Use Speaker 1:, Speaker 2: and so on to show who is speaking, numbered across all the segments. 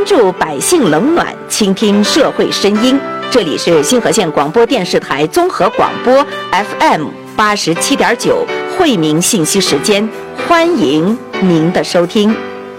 Speaker 1: 关注百姓冷暖，倾听社会声音。这里是新河县广播电视台综合广播 FM87.9惠民信息时间，欢迎您的收听。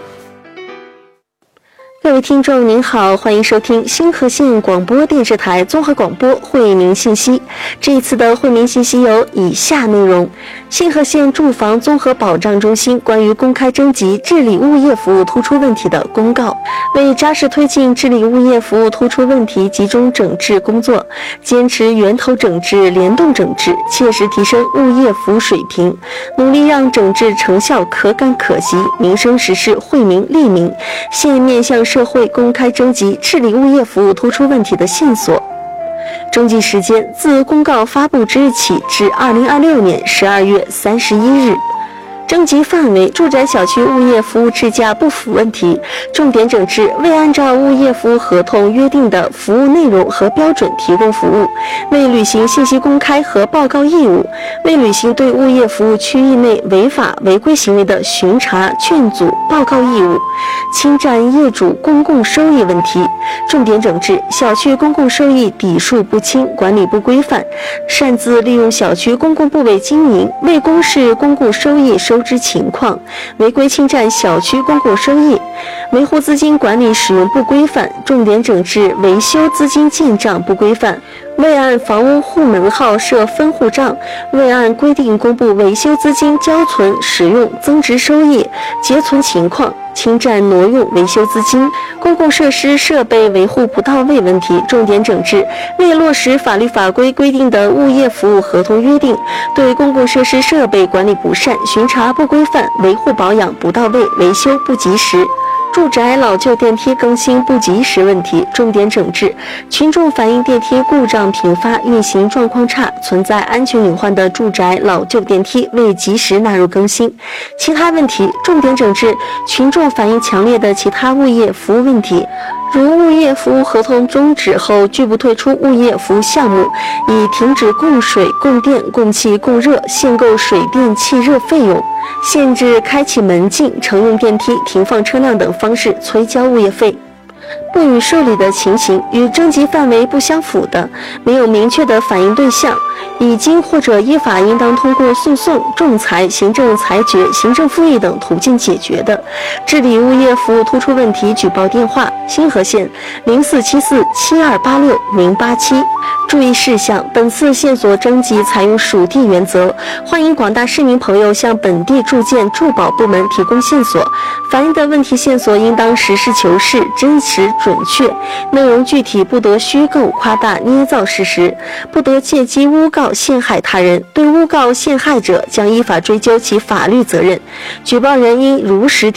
Speaker 2: 各位听众您好，欢迎收听新河县广播电视台综合广播惠民信息。这一次的惠民信息有以下内容：新河县住房综合保障中心关于公开征集治理物业服务突出问题的公告，为扎实推进治理物业服务突出问题集中整治工作，坚持源头整治、联动整治，切实提升物业服务水平，努力让整治成效可感可及，民生实事惠民利民。现面向社会公开征集治理物业服务突出问题的线索。征集时间自公告发布之日起至2026年12月31日。征集范围：住宅小区物业服务质价不符问题，重点整治未按照物业服务合同约定的服务内容和标准提供服务，未履行信息公开和报告义务，未履行对物业服务区域内违法违规行为的巡查、劝阻、报告义务，侵占业主公共收益问题，重点整治小区公共收益底数不清、管理不规范，擅自利用小区公共部位经营，未公示公共收益收支情况，违规侵占小区公共收益，维护资金管理使用不规范，重点整治维修资金建账不规范，未按房屋户门号设分户账，未按规定公布维修资金交存、使用、增值收益、结存情况，侵占挪用维修资金，公共设施设备维护不到位问题，重点整治未落实法律法规规定的物业服务合同约定，对公共设施设备管理不善、巡查不规范、维护保养不到位、维修不及时。住宅老旧电梯更新不及时问题，重点整治群众反映电梯故障频发、运行状况差、存在安全隐患的住宅老旧电梯未及时纳入更新。其他问题，重点整治群众反映强烈的其他物业服务问题，如物业服务合同终止后拒不退出物业服务项目，以停止供水、供电、供气、供热、限购水电气热费用，限制开启门禁、乘用电梯、停放车辆等方式催交物业费。不予受理的情形，与征集范围不相符的，没有明确的反映对象，已经或者依法应当通过诉讼、仲裁、行政裁决、行政复议等途径解决的，治理物业服务突出问题举报电话：新河县04747286-087。注意事项：本次线索征集采用属地原则，欢迎广大市民朋友向本地住建住保部门提供线索，反映的问题线索应当实事求是、真实准确，内容具体，不得虚构、夸大、捏造事实，不得借机诬告陷害他人，对诬告陷害者将依法追究其法律责任，举报人应如实